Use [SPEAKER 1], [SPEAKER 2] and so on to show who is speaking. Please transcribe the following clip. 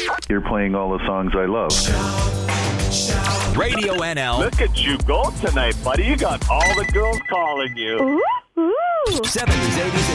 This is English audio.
[SPEAKER 1] You're playing all the songs I love.
[SPEAKER 2] Radio NL.
[SPEAKER 3] Look at you go tonight, buddy. You got all the girls calling you.
[SPEAKER 4] Ooh.
[SPEAKER 2] 70s, 80s,